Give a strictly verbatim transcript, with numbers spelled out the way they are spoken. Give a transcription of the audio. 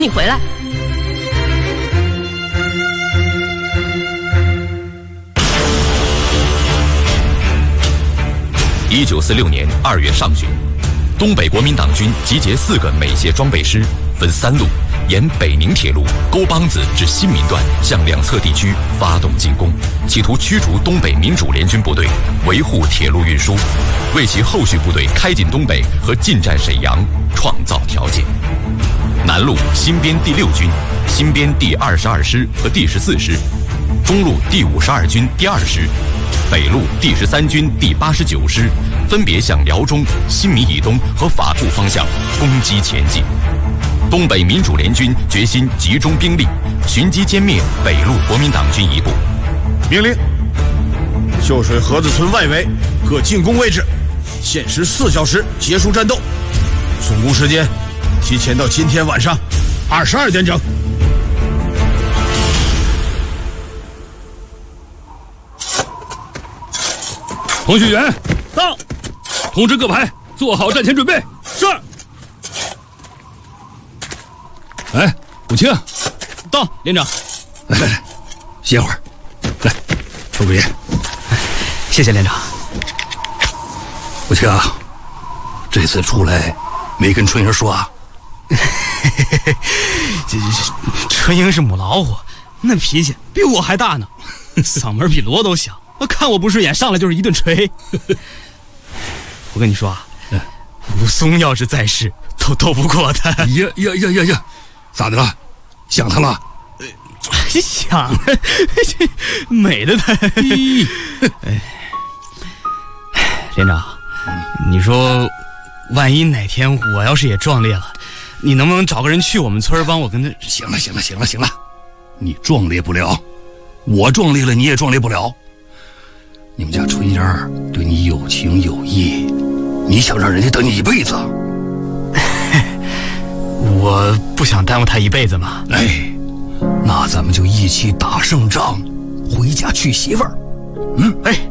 你回来。 一九四六年二月上旬，东北国民党军集结四个美械装备师，分三路，沿北宁铁路沟帮子至新民段向两侧地区发动进攻，企图驱逐东北民主联军部队，维护铁路运输，为其后续部队开进东北和进占沈阳创造条件。南路新编第六军、新编第二十二师和第十四师，中路第五十二军第二师，北路第十三军第八十九师分别向辽中、新民以东和法库方向攻击前进。东北民主联军决心集中兵力，寻机歼灭北路国民党军一部。 命令：秀水河子村外围各进攻位置，限时四小时结束战斗，总攻时间提前到今天晚上二十二点整。 程序员到，通知各排做好战前准备。 是。 哎，武清， 到，连长。 来来来，歇会儿。来，抽根烟。 谢谢连长。 武清，这次出来没跟春英说啊？ 这这春英是母老虎，那脾气比我还大呢，嗓门比锣都响。看我不顺眼，上来就是一顿锤。我跟你说啊，武松要是在世，都斗不过他。 呀呀呀呀呀！咋的了？想他了？ 想，美的他。哎，连长，你说，万一哪天我要是也壮烈了，你能不能找个人去我们村帮我跟他？ 行了行了行了行了，你壮烈不了，我壮烈了你也壮烈不了。你们家春英对你有情有义，你想让人家等你一辈子？ 我不想耽误他一辈子嘛。 哎，那咱们就一起打胜仗，回家娶媳妇儿。嗯， 哎。